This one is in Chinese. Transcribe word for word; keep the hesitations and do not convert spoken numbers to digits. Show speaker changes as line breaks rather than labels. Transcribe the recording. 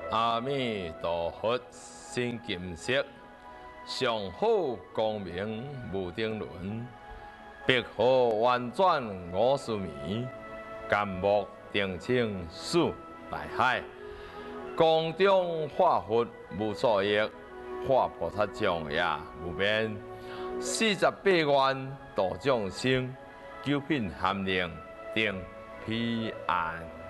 阿弥陀佛，心金色，上好光明无定论，白河弯转五须弥，甘木定清四大海，光中化佛无所益，化菩萨像也无边，四十八愿度众生，九品含令定彼岸。